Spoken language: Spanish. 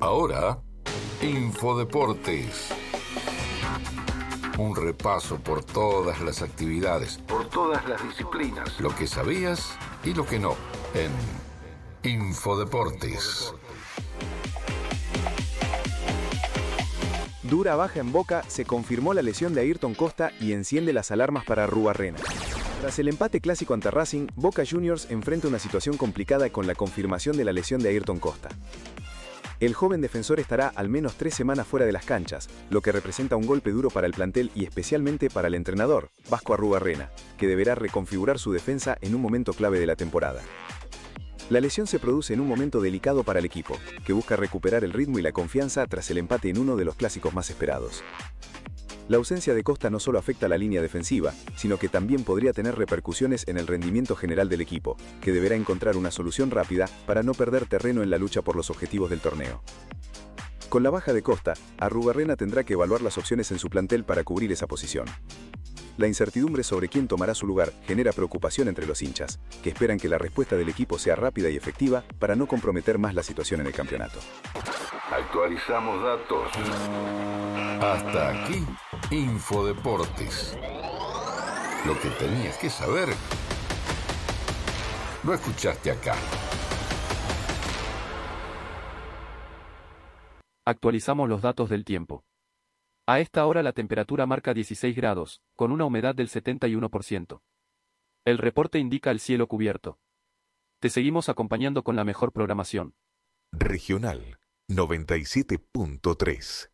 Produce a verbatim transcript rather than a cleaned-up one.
Ahora, Infodeportes. Un repaso por todas las actividades, por todas las disciplinas, lo que sabías y lo que no, en Infodeportes. Dura baja en Boca, se confirmó la lesión de Ayrton Costa y enciende las alarmas para Arrubarrena. Tras el empate clásico ante Racing, Boca Juniors enfrenta una situación complicada con la confirmación de la lesión de Ayrton Costa. El joven defensor estará al menos tres semanas fuera de las canchas, lo que representa un golpe duro para el plantel y especialmente para el entrenador, Vasco Arrubarrena, que deberá reconfigurar su defensa en un momento clave de la temporada. La lesión se produce en un momento delicado para el equipo, que busca recuperar el ritmo y la confianza tras el empate en uno de los clásicos más esperados. La ausencia de Costa no solo afecta a la línea defensiva, sino que también podría tener repercusiones en el rendimiento general del equipo, que deberá encontrar una solución rápida para no perder terreno en la lucha por los objetivos del torneo. Con la baja de Costa, Arrubarrena tendrá que evaluar las opciones en su plantel para cubrir esa posición. La incertidumbre sobre quién tomará su lugar genera preocupación entre los hinchas, que esperan que la respuesta del equipo sea rápida y efectiva para no comprometer más la situación en el campeonato. Actualizamos datos. Hasta aquí, Infodeportes. Lo que tenías que saber, lo escuchaste acá. Actualizamos los datos del tiempo. A esta hora la temperatura marca dieciséis grados, con una humedad del setenta y uno por ciento. El reporte indica el cielo cubierto. Te seguimos acompañando con la mejor programación. Regional noventa y siete punto tres.